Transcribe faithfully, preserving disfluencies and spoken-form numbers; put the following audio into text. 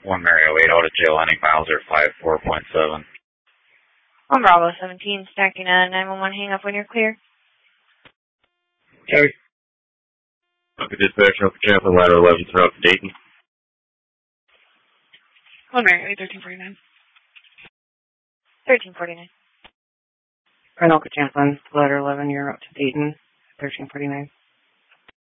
one Mary oh eight out of jail, any Mauser five four point seven. one Bravo seventeen, stacking a nine one one, hang up when you're clear. Okay. Okay, dispatch, Alpha Champlin, ladder eleven, throughout to Dayton. one Mary oh eight, thirteen forty-nine. thirteen forty-nine. Colonel Champlin, ladder eleven, you're up to Dayton, thirteen forty-nine.